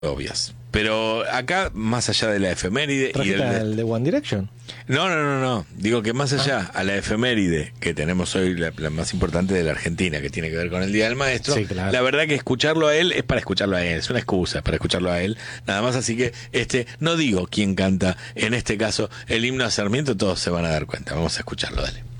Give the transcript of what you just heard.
obvias. Pero acá, más allá de la efeméride y el de One Direction. No. Digo que más allá a la efeméride que tenemos hoy, la más importante de la Argentina, que tiene que ver con el Día del Maestro, Sí, claro. la verdad que escucharlo a él es para escucharlo a él, es una excusa para escucharlo a él, nada más. Así que no digo quién canta, en este caso, el himno a Sarmiento, todos se van a dar cuenta. Vamos a escucharlo, dale.